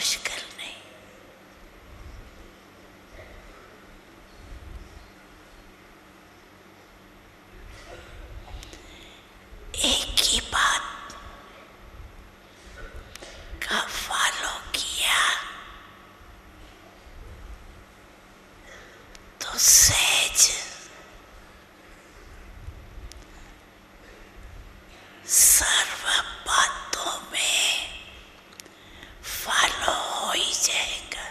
मुश्किल नहीं। एक ही बात का फॉलो किया तो सहज सर्व बातों में फॉलो हो ही जाएगा।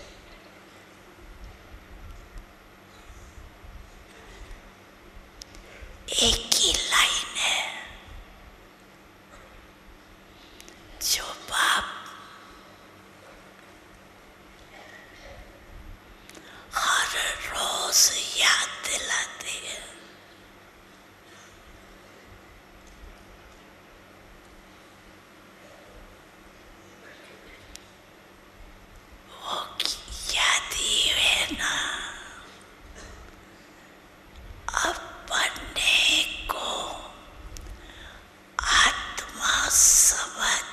एक ही लाइन है जो बाप हर रोज याद दिलाते हैं। वो याद ही है ना, अपने को आत्मा समझ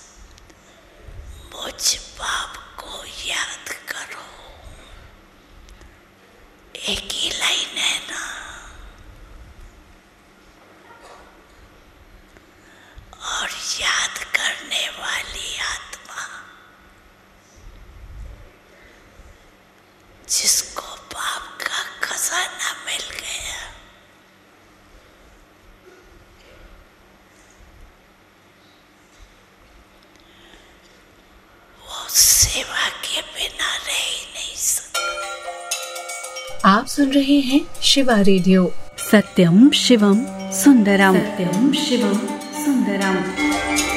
मुझ बाप को याद करो। एक ही लाइन है ना, और याद करने वाली आत्मा जिसको बाप का खजाना मिल गया, वो सेवा के बिना रह ही नहीं सकता। आप सुन रहे हैं शिवा रेडियो। सत्यम शिवम सुंदरम। सत्यम शिवम सुंदरम।